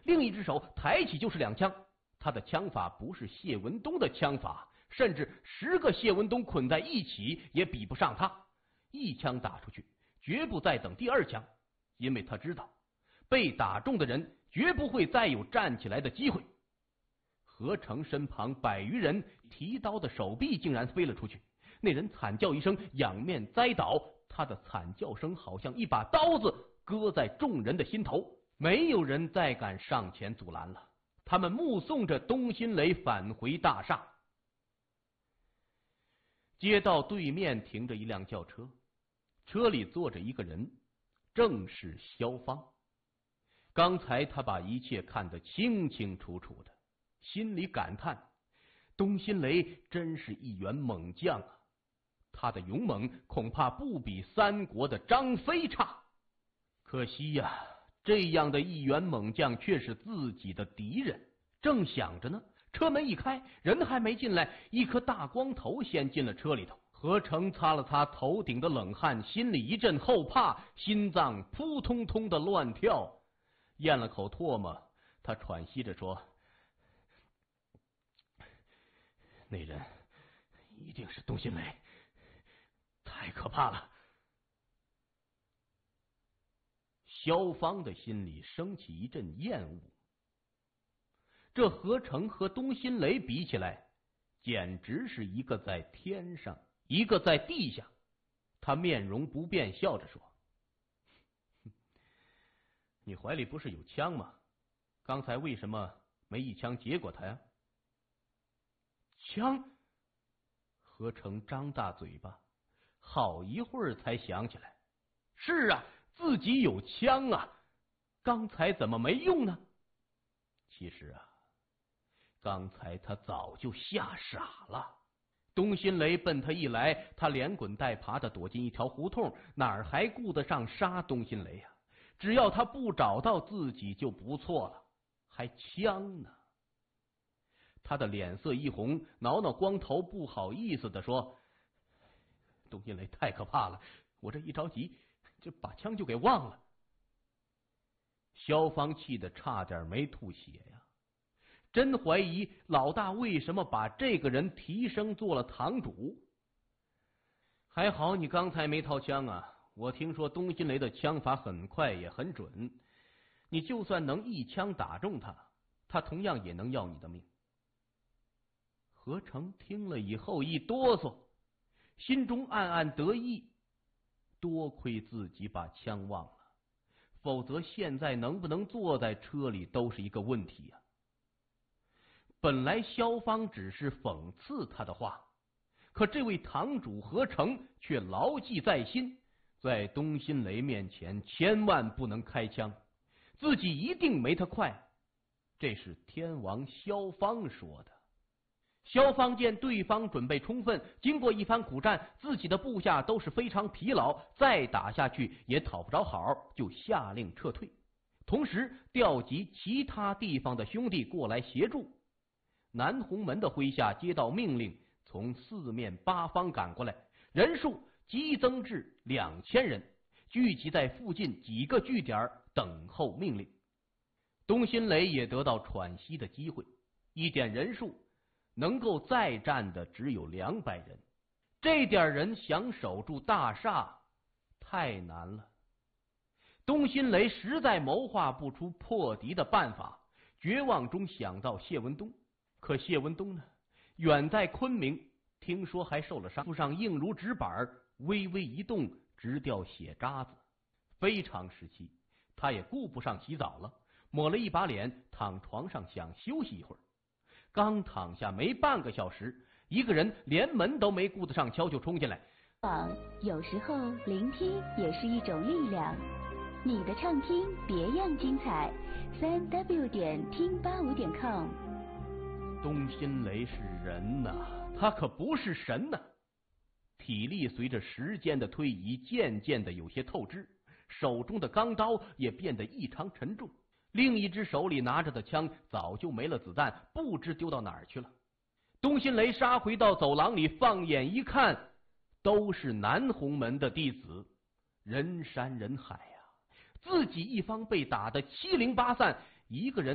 另一只手抬起就是2枪。他的枪法不是谢文东的枪法，甚至10个谢文东捆在一起也比不上他。一枪打出去，绝不再等第2枪，因为他知道被打中的人绝不会再有站起来的机会。何成身旁100余人提刀的手臂竟然飞了出去，那人惨叫一声，仰面栽倒，他的惨叫声好像一把刀子割在众人的心头，没有人再敢上前阻拦了。他们目送着东新雷返回大厦。街道对面停着一辆轿车，车里坐着一个人，正是萧芳。刚才他把一切看得清清楚楚的，心里感叹东新雷真是一员猛将啊，他的勇猛恐怕不比3国的张飞差。可惜呀，这样的一员猛将却是自己的敌人。正想着呢，车门一开，人还没进来，一颗大光头先进了车里头。何成擦了擦头顶的冷汗，心里一阵后怕，心脏扑通通的乱跳，咽了口唾沫，他喘息着说：那人一定是东新雷，太可怕了。萧芳的心里升起一阵厌恶，这何成和东新雷比起来，简直是一个在天上，一个在地下。他面容不变，笑着说：你怀里不是有枪吗？刚才为什么没一枪结果他呀？枪？何成张大嘴巴，好一会儿才想起来，是啊，自己有枪啊，刚才怎么没用呢？其实啊，刚才他早就吓傻了。东新雷奔他一来，他连滚带爬的躲进一条胡同，哪儿还顾得上杀东新雷呀？只要他不找到自己就不错了，还枪呢。他的脸色一红，挠挠光头，不好意思的说：东新雷太可怕了，我这一着急就把枪就给忘了。萧芳气得差点没吐血呀，真怀疑老大为什么把这个人提升做了堂主。还好你刚才没掏枪啊，我听说东新雷的枪法很快也很准，你就算能一枪打中他，他同样也能要你的命。何成听了以后一哆嗦，心中暗暗得意，多亏自己把枪忘了，否则现在能不能坐在车里都是一个问题呀。本来萧芳只是讽刺他的话，可这位堂主何成却牢记在心，在东新雷面前千万不能开枪，自己一定没他快，这是天王萧芳说的。萧芳见对方准备充分，经过一番苦战，自己的部下都是非常疲劳，再打下去也讨不着好，就下令撤退，同时调集其他地方的兄弟过来协助。南红门的麾下接到命令，从4面8方赶过来，人数激增至2000人，聚集在附近几个据点等候命令。东新雷也得到喘息的机会，一点人数能够再战的只有200人，这点人想守住大厦太难了。东新雷实在谋划不出破敌的办法，绝望中想到谢文东，可谢文东呢，远在昆明，听说还受了伤，腹上硬如纸板，微微一动直掉血渣子，非常时期，他也顾不上洗澡了，抹了一把脸，躺床上想休息一会儿。刚躺下没半个小时，一个人连门都没顾得上敲就冲进来。 有时候聆听也是一种力量，你的畅听别样精彩，3w 点听85.com。 东新雷是人呐，他可不是神呐。体力随着时间的推移渐渐的有些透支，手中的钢刀也变得异常沉重，另一只手里拿着的枪早就没了子弹，不知丢到哪儿去了。东新雷杀回到走廊里，放眼一看，都是南红门的弟子，人山人海啊，自己一方被打得七零八散，一个人